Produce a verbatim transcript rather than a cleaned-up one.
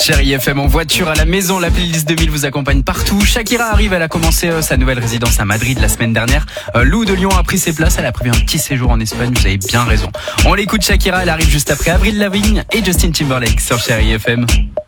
Chérie F M en voiture, à la maison, la playlist deux mille vous accompagne partout. Shakira arrive, elle a commencé euh, sa nouvelle résidence à Madrid la semaine dernière. Euh, Lou de Lyon a pris ses places, elle a prévu un petit séjour en Espagne, vous avez bien raison. On l'écoute, Shakira, elle arrive juste après Avril Lavigne et Justin Timberlake sur Chérie F M.